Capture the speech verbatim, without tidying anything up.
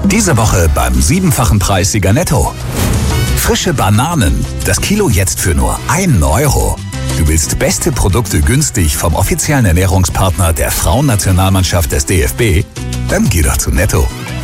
Diese Woche beim siebenfachen Preissieger Netto. Frische Bananen, das Kilo jetzt für nur einen Euro. Du willst beste Produkte günstig vom offiziellen Ernährungspartner der Frauennationalmannschaft des D F B? Dann geh doch zu Netto.